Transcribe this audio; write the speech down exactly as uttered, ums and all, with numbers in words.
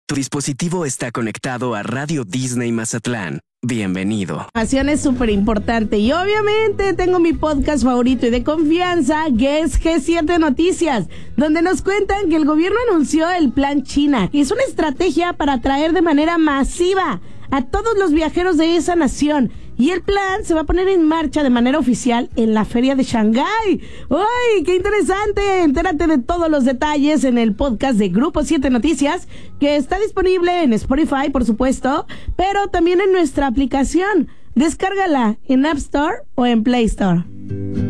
Tu dispositivo está conectado a Radio Disney Mazatlán. Bienvenido. Información es súper importante y obviamente tengo mi podcast favorito y de confianza, que es G siete Noticias, donde nos cuentan que el gobierno anunció el Plan China, que es una estrategia para atraer de manera masiva a todos los viajeros de esa nación. Y el plan se va a poner en marcha de manera oficial en la feria de Shanghái. ¡Uy, qué interesante! Entérate de todos los detalles en el podcast de Grupo siete Noticias, que está disponible en Spotify, por supuesto, pero también en nuestra aplicación. Descárgala en App Store o en Play Store.